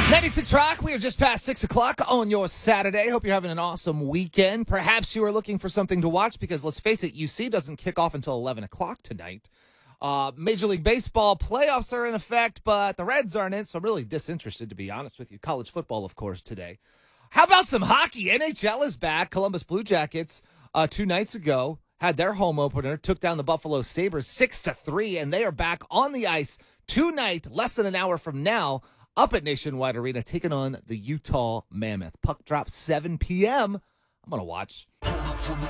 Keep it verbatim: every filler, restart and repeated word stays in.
ninety-six Rock, we are just past six o'clock on your Saturday. Hope you're having an awesome weekend. Perhaps you are looking for something to watch because, let's face it, U C doesn't kick off until eleven o'clock tonight. Uh, Major League Baseball playoffs are in effect, but the Reds aren't in, so I'm really disinterested, to be honest with you. College football, of course, today. How about some hockey? N H L is back. Columbus Blue Jackets uh, two nights ago had their home opener, took down the Buffalo Sabres six to three, and they are back on the ice tonight, less than an hour from now, up at Nationwide Arena, taking on the Utah Mammoth. Puck drop seven p.m. I'm going to watch.